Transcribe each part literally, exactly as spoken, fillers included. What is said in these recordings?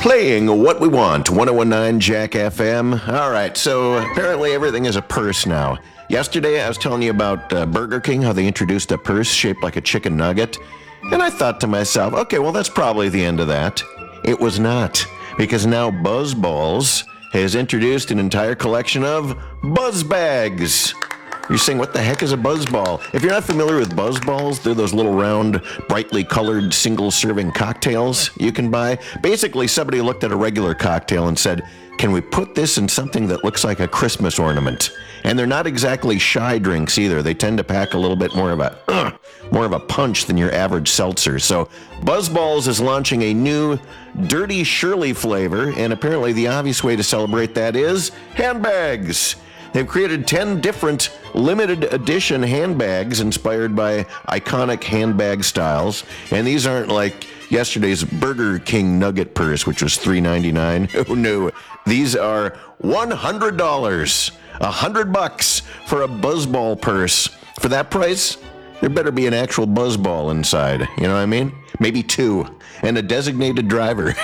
Playing what we want, one oh one point nine Jack F M. All right, so apparently everything is a purse now. Yesterday I was telling you about uh, Burger King, how they introduced a purse shaped like a chicken nugget. And I thought to myself, okay, well, that's probably the end of that. It was not, because now BuzzBalls has introduced an entire collection of Buzz Bags. You're saying, what the heck is a BuzzBall? If you're not familiar with BuzzBalls, they're those little round, brightly colored, single-serving cocktails you can buy. Basically, somebody looked at a regular cocktail and said, can we put this in something that looks like a Christmas ornament? And they're not exactly shy drinks either. They tend to pack a little bit more of a uh, more of a punch than your average seltzer. So BuzzBalls is launching a new Dirty Shirley flavor, and apparently the obvious way to celebrate that is handbags. They've created ten different limited edition handbags inspired by iconic handbag styles. And these aren't like yesterday's Burger King nugget purse, which was three ninety-nine. Oh no, these are one hundred dollars. A hundred bucks for a BuzzBall purse. For that price, there better be an actual BuzzBall inside. You know what I mean? Maybe two. And a designated driver.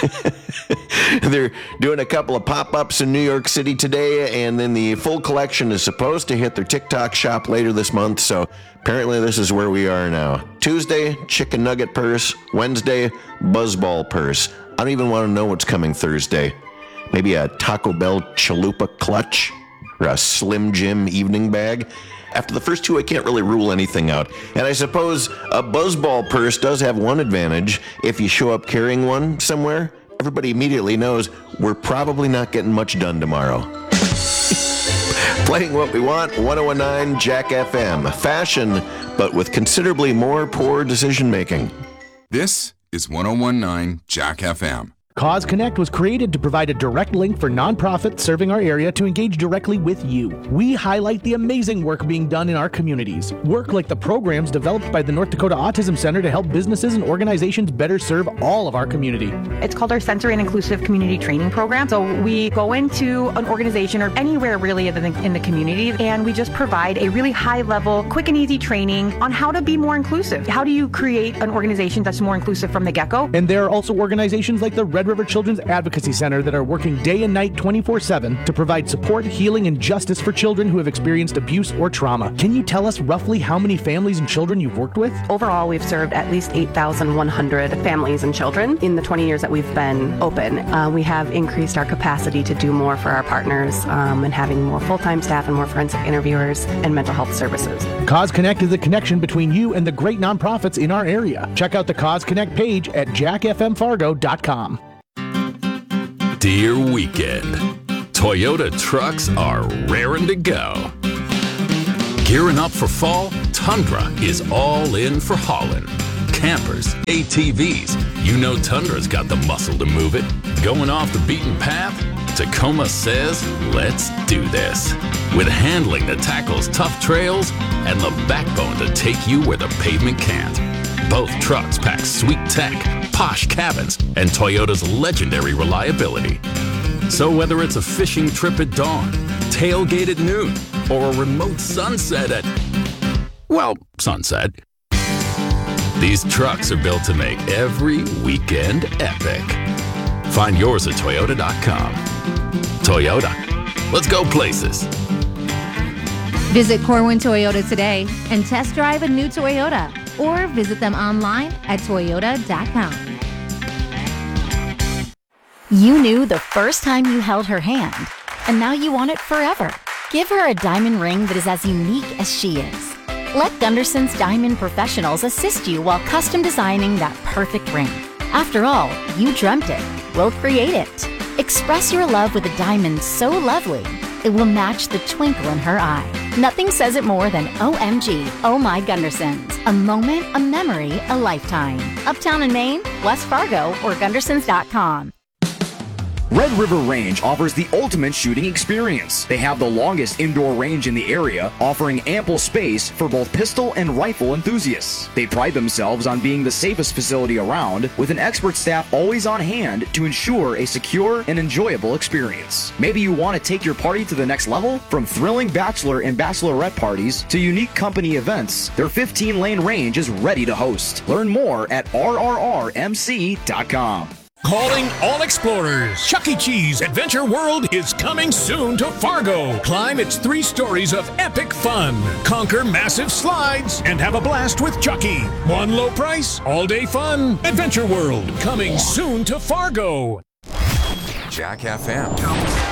They're doing a couple of pop-ups in New York City today, and then the full collection is supposed to hit their TikTok shop later this month, so apparently this is where we are now. Tuesday, chicken nugget purse. Wednesday, BuzzBall purse. I don't even want to know what's coming Thursday. Maybe a Taco Bell chalupa clutch? Or a Slim Jim evening bag? After the first two, I can't really rule anything out. And I suppose a BuzzBall purse does have one advantage. If you show up carrying one somewhere, everybody immediately knows we're probably not getting much done tomorrow. Playing what we want, one oh one point nine Jack F M. Fashion, but with considerably more poor decision making. This is one oh one point nine Jack F M. Cause Connect was created to provide a direct link for nonprofits serving our area to engage directly with you. We highlight the amazing work being done in our communities. Work like the programs developed by the North Dakota Autism Center to help businesses and organizations better serve all of our community. It's called our Sensory and Inclusive Community Training Program. So we go into an organization or anywhere really in the, in the community, and we just provide a really high level, quick and easy training on how to be more inclusive. How do you create an organization that's more inclusive from the get-go? And there are also organizations like the Red River Children's Advocacy Center that are working day and night twenty-four seven to provide support, healing, and justice for children who have experienced abuse or trauma. Can you tell us roughly how many families and children you've worked with? Overall, we've served at least eight thousand one hundred families and children in the twenty years that we've been open. Uh, we have increased our capacity to do more for our partners um, and having more full-time staff and more forensic interviewers and mental health services. Cause Connect is the connection between you and the great nonprofits in our area. Check out the Cause Connect page at jack f m fargo dot com. Dear weekend, Toyota trucks are raring to go. Gearing up for fall, Tundra is all in for hauling. Campers, A T Vs, you know Tundra's got the muscle to move it. Going off the beaten path? Tacoma says, let's do this. With handling that tackles tough trails and the backbone to take you where the pavement can't. Both trucks pack sweet tech, posh cabins, and Toyota's legendary reliability. So whether it's a fishing trip at dawn, tailgate at noon, or a remote sunset at, well, sunset, these trucks are built to make every weekend epic. Find yours at toyota dot com. Toyota, let's go places. Visit Corwin Toyota today and test drive a new Toyota, or visit them online at toyota dot com. You knew the first time you held her hand, and now you want it forever. Give her a diamond ring that is as unique as she is. Let Gunderson's Diamond Professionals assist you while custom designing that perfect ring. After all, you dreamt it. We'll create it. Express your love with a diamond so lovely, it will match the twinkle in her eye. Nothing says it more than O M G, Oh My Gundersons. A moment, a memory, a lifetime. Uptown in Maine, West Fargo, or gundersons dot com. Red River Range offers the ultimate shooting experience. They have the longest indoor range in the area, offering ample space for both pistol and rifle enthusiasts. They pride themselves on being the safest facility around, with an expert staff always on hand to ensure a secure and enjoyable experience. Maybe you want to take your party to the next level? From thrilling bachelor and bachelorette parties to unique company events, their fifteen lane range is ready to host. Learn more at r r r m c dot com. Calling all explorers. Chuck E. Cheese Adventure World is coming soon to Fargo. Climb its three stories of epic fun. Conquer massive slides and have a blast with Chucky. One low price, all day fun. Adventure World coming soon to Fargo. Jack F M.